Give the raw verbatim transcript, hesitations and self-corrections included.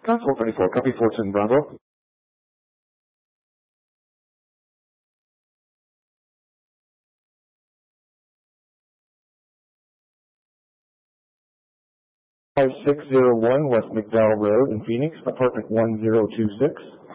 Consul twenty-four, copy Fortune Bravo. six zero one West McDowell Road in Phoenix, apartment one zero two six.